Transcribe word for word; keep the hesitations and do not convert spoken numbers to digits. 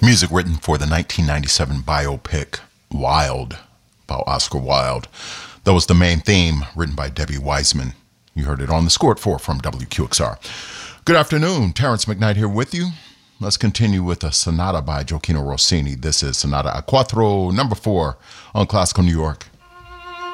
Music written for the nineteen ninety-seven biopic Wild by Oscar Wilde. That was the main theme written by Debbie Wiseman. You heard it on the Score at four from W Q X R. Good afternoon. Terrence McKnight here with you. Let's continue with a sonata by Gioachino Rossini. This is Sonata a Quattro, number four on Classical New York.